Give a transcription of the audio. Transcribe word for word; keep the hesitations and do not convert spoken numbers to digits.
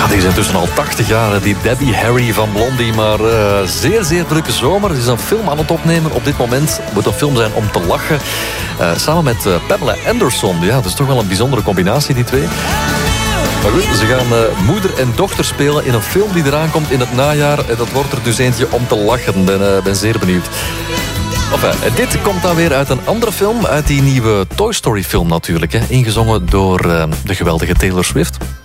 Ja, die is intussen al tachtig jaar, die Debbie Harry van Blondie. Maar uh, zeer, zeer drukke zomer. Ze is een film aan het opnemen op dit moment. Het moet een film zijn om te lachen. Uh, samen met uh, Pamela Anderson. Ja, dat is toch wel een bijzondere combinatie, die twee. Maar goed, ze gaan uh, moeder en dochter spelen in een film die eraan komt in het najaar. En dat wordt er dus eentje om te lachen. Ik ben, uh, ben zeer benieuwd. Enfin, dit komt dan weer uit een andere film. Uit die nieuwe Toy Story film natuurlijk. Hè. Ingezongen door uh, de geweldige Taylor Swift.